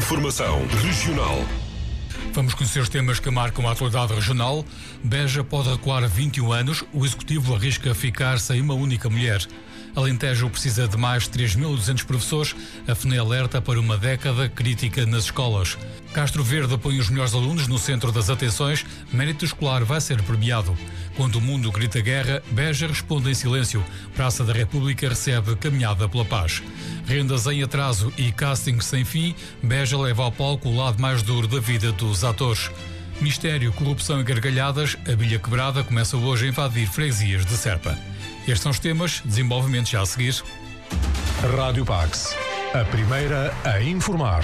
Informação regional. Vamos conhecer os temas que marcam a atualidade regional. Beja pode recuar 21 anos. O Executivo arrisca ficar sem uma única mulher. Alentejo precisa de mais 3.200 professores. A FNE alerta para uma década crítica nas escolas. Castro Verde põe os melhores alunos no centro das atenções. Mérito escolar vai ser premiado. Quando o mundo grita guerra, Beja responde em silêncio. Praça da República recebe Caminhada pela Paz. Rendas em atraso e castings sem fim, Beja leva ao palco o lado mais duro da vida dos atores. Mistério, corrupção e gargalhadas, a bilha quebrada começa hoje a invadir freguesias de Serpa. Estes são os temas, desenvolvimento já a seguir. Rádio Pax, a primeira a informar.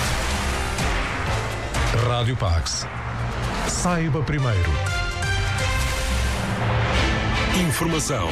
Rádio Pax. Saiba primeiro. Informação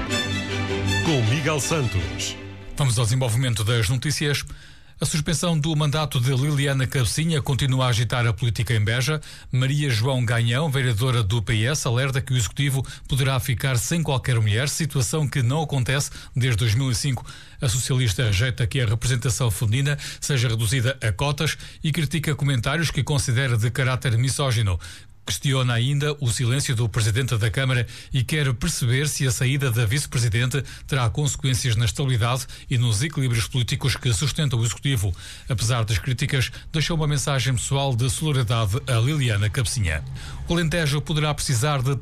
com Miguel Santos. Vamos ao desenvolvimento das notícias. A suspensão do mandato de Liliana Cabecinha continua a agitar a política em Beja. Maria João Ganhão, vereadora do PS, alerta que o Executivo poderá ficar sem qualquer mulher, situação que não acontece desde 2005. A socialista rejeita que a representação feminina seja reduzida a cotas e critica comentários que considera de caráter misógino. Questiona ainda o silêncio do Presidente da Câmara e quer perceber se a saída da Vice-Presidente terá consequências na estabilidade e nos equilíbrios políticos que sustentam o Executivo. Apesar das críticas, deixou uma mensagem pessoal de solidariedade a Liliana Cabecinha. O Alentejo poderá precisar de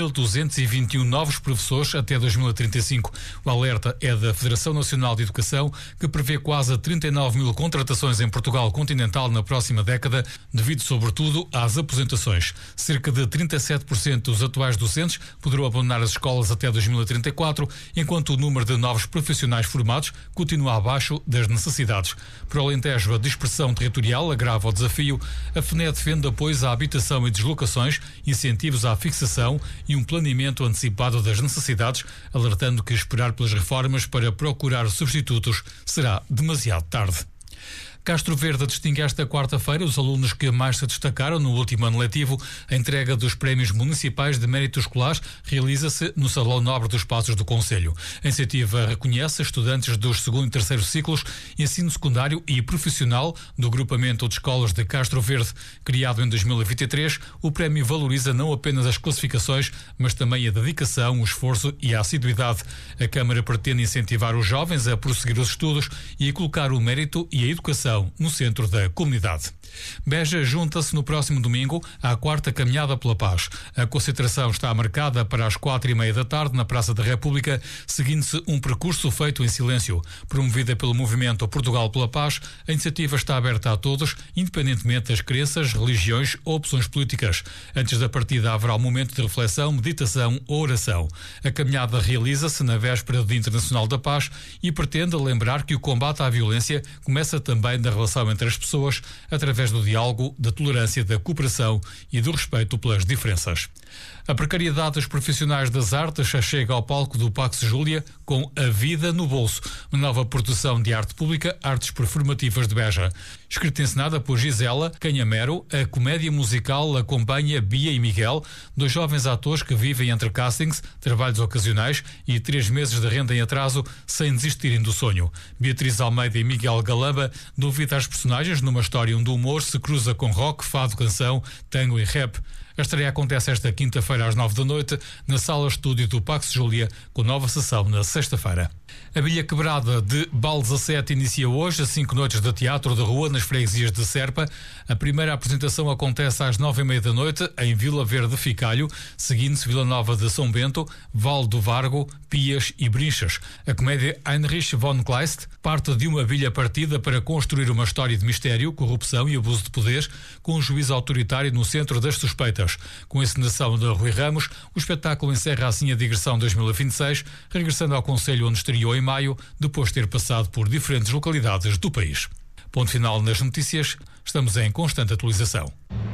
3.221 novos professores até 2035. O alerta é da Federação Nacional de Educação, que prevê quase 39 mil contratações em Portugal continental na próxima década, devido sobretudo às aposentações. Cerca de 37% dos atuais docentes poderão abandonar as escolas até 2034, enquanto o número de novos profissionais formados continua abaixo das necessidades. Para o Alentejo, a dispersão territorial agrava o desafio. A FNE defende apoios à habitação e deslocações, incentivos à fixação e um planeamento antecipado das necessidades, alertando que esperar pelas reformas para procurar substitutos será demasiado tarde. Castro Verde distingue esta quarta-feira os alunos que mais se destacaram no último ano letivo. A entrega dos prémios municipais de mérito escolar realiza-se no Salão Nobre dos Passos do Concelho. A iniciativa reconhece estudantes dos 2º e 3º ciclos, ensino secundário e profissional do Grupamento de Escolas de Castro Verde. Criado em 2023, o prémio valoriza não apenas as classificações, mas também a dedicação, o esforço e a assiduidade. A Câmara pretende incentivar os jovens a prosseguir os estudos e a colocar o mérito e a educação no centro da comunidade. Beja junta-se no próximo domingo à 4ª Caminhada pela Paz. A concentração está marcada para as 4:30 da tarde na Praça da República, seguindo-se um percurso feito em silêncio. Promovida pelo movimento Portugal pela Paz, a iniciativa está aberta a todos, independentemente das crenças, religiões ou opções políticas. Antes da partida haverá um momento de reflexão, meditação ou oração. A caminhada realiza-se na véspera do Dia Internacional da Paz e pretende lembrar que o combate à violência começa também da relação entre as pessoas, através do diálogo, da tolerância, da cooperação e do respeito pelas diferenças. A precariedade dos profissionais das artes chega ao palco do Pax Júlia com A Vida no Bolso, uma nova produção de arte pública, artes performativas de Beja. Escrita e encenada por Gisela Canhamero, a comédia musical acompanha Bia e Miguel, dois jovens atores que vivem entre castings, trabalhos ocasionais e 3 meses de renda em atraso sem desistirem do sonho. Beatriz Almeida e Miguel Galamba dão vida às personagens numa história onde o humor se cruza com rock, fado, canção, tango e rap. A estreia acontece esta quinta-feira às 9 da noite na Sala Estúdio do Pax Júlia, com nova sessão na sexta-feira. A Bilha Quebrada de Bal 17 inicia hoje as 5 noites de teatro de rua nas freguesias de Serpa. A primeira apresentação acontece às 9:30 da noite em Vila Verde Ficalho, seguindo-se Vila Nova de São Bento, Val do Vargo, Pias e Brinchas. A comédia Heinrich von Kleist parte de uma bilha partida para construir uma história de mistério, corrupção e abuso de poder, com um juiz autoritário no centro das suspeitas. Com a encenação de Rui Ramos, o espetáculo encerra assim a digressão 2026, regressando ao Concelho onde estreou em maio, depois de ter passado por diferentes localidades do país. Ponto final nas notícias. Estamos em constante atualização.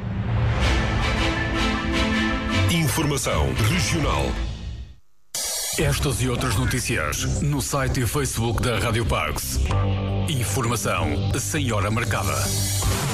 Informação regional. Estas e outras notícias no site e Facebook da Rádio Pax. Informação sem hora marcada.